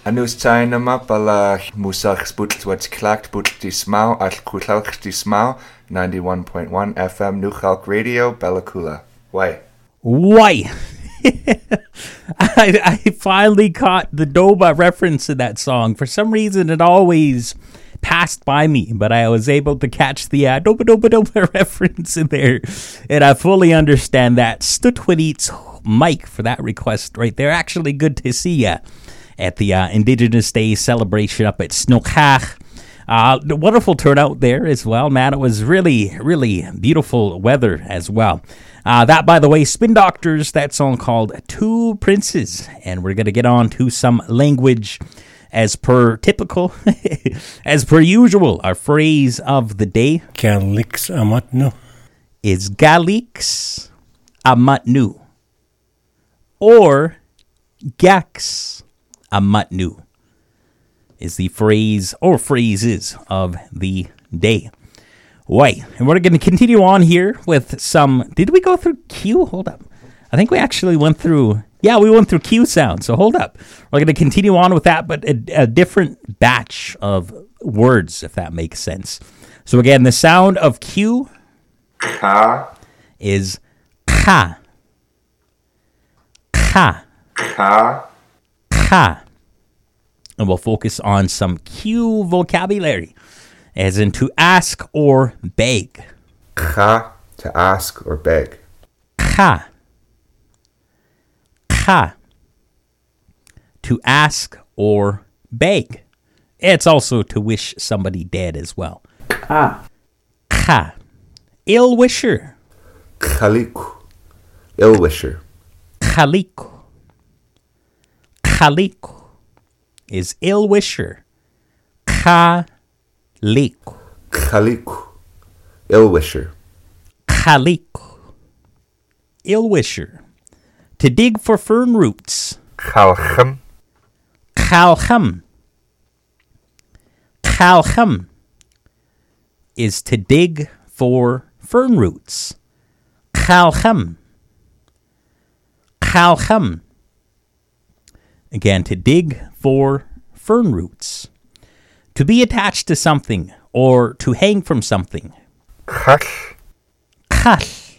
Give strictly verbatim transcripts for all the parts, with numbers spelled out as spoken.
Anus tainama pala musach sput what's clacked but dismau al kutalk dismau ninety-one point one F M Nuchalk Radio Bellacula. Why? Why? I, I finally caught the Doba reference in that song. For some reason, it always passed by me, but I was able to catch the uh, Doba Doba Doba reference in there, and I fully understand that. Stutwitz Mike for that request right there. Actually, good to see ya at the uh, Indigenous Day celebration up at Snokach. Uh, wonderful turnout there as well, man. It was really, really beautiful weather as well. Uh, that, by the way, Spin Doctors, that song called Two Princes. And we're going to get on to some language as per typical, as per usual. Our phrase of the day Galix Amatnu is Galix Amatnu or Gax Amatnu is the phrase or phrases of the day. Why? And we're going to continue on here with some... Did we go through Q? Hold up. I think we actually went through... Yeah, we went through Q sound, so hold up. We're going to continue on with that, but a, a different batch of words, if that makes sense. So again, the sound of Q Ka. is ka. Ka. Ka. Ka. And we'll focus on some Q vocabulary, as in to ask or beg. Ka, to ask or beg. Ka. Ka. To ask or beg. It's also to wish somebody dead as well. Ka. Ka. Ill wisher. Khaliku, ill wisher. Khaliku. Khaliku is ill wisher. Khaliku. Khaliku, ill wisher. Khaliku. Ill wisher. To dig for fern roots. Khalcham. Khalcham. Khalcham is to dig for fern roots. Khalcham. Khalcham. Again, to dig for fern roots. To be attached to something or to hang from something. Khash. Khash.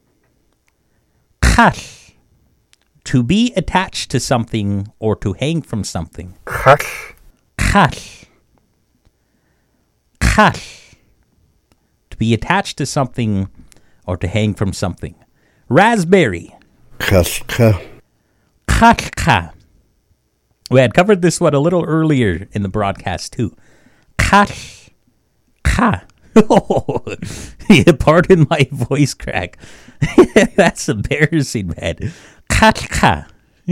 Khash. To be attached to something or to hang from something. Khash. Khash. Khash. To be attached to something or to hang from something. Raspberry. Kashka Kashka. We had covered this one a little earlier in the broadcast too. Kash. Ka. Oh, pardon my voice crack. That's embarrassing, man. Kashka.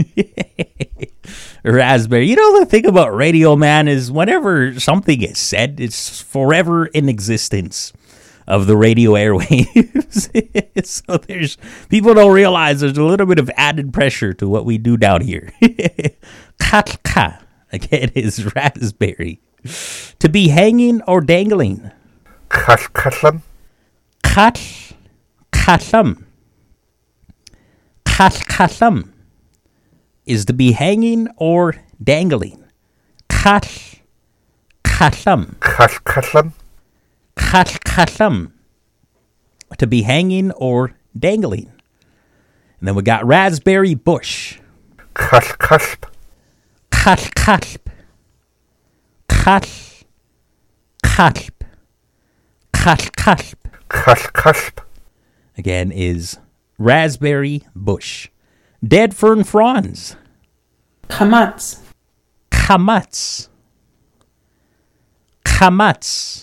Raspberry. You know the thing about radio, man, is whenever something is said, it's forever in existence of the radio airwaves. So there's people don't realize there's a little bit of added pressure to what we do down here. Katka again is raspberry. To be hanging or dangling. Kashkasham. Kash kasham. Kash kasham is to be hanging or dangling. Kash kasham. Kashkasham. Kashkasham, to be hanging or dangling. And then we got raspberry bush. Kashkasp. Kashkasp. Kash. Kasp. Kashkasp. Kashkasp. Again is raspberry bush. Dead fern fronds. Kamatz. Kamatz. Kamatz